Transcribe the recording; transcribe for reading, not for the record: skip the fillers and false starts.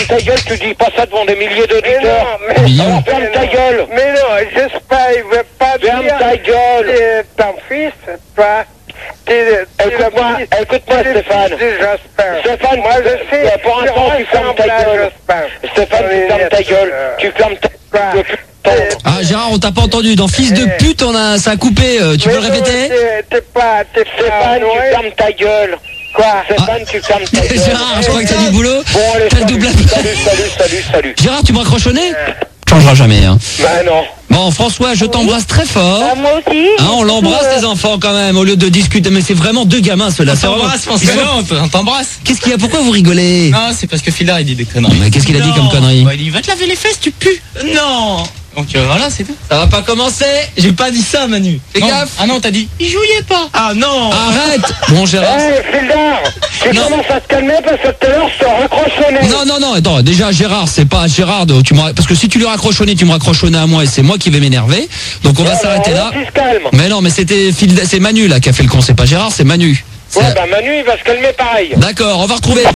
ta gueule, tu dis pas ça devant des milliers d'auditeurs. Millions. Ferme ta gueule. Mais non, j'espère, il veut pas Ferme dire... ta gueule. T'es ton fils, toi. Écoute-moi, Stéphane. J'espère. Stéphane, Moi, je sais. pour un temps, tu fermes ta gueule. Stéphane, tu fermes ta gueule. Tu fermes ta gueule. Ah Gérard, on t'a pas entendu. Dans fils de pute, ça a coupé. Tu peux le répéter? Stéphane, tu fermes ta gueule. Quoi? Stéphane, tu fermes ta gueule. Gérard, je crois que t'as du boulot. Bon, allez, T'as le double. Salut. Gérard, tu me raccroches au nez? Changera jamais, hein. Bah non. Bon, François, je t'embrasse très fort. Moi aussi. Hein, on l'embrasse les enfants quand même, au lieu de discuter. Mais c'est vraiment deux gamins ceux-là. On t'embrasse, François, on t'embrasse. Qu'est-ce qu'il y a? Pourquoi vous rigolez? Non, c'est parce que Philard il dit des conneries. Mais qu'est-ce qu'il a dit comme connerie? Bah, il dit va te laver les fesses, tu pues. Non. Donc voilà, c'est tout. Ça va pas commencer. J'ai pas dit ça, Manu. Fais gaffe. Ah non, t'as dit il jouait pas. Ah non. Arrête. Bon, Gérard. Fildar, tu commences à te calmer parce que tout à l'heure je te raccroche au nez. Non, attends, déjà Gérard, c'est pas Gérard, parce que si tu lui raccroches au nez, tu me raccroches au nez à moi et c'est moi qui vais m'énerver. Donc on va s'arrêter là. Mais non, mais c'est Manu là qui a fait le con, c'est pas Gérard, c'est Manu. Ouais, bah Manu il va se calmer pareil. D'accord, on va retrouver.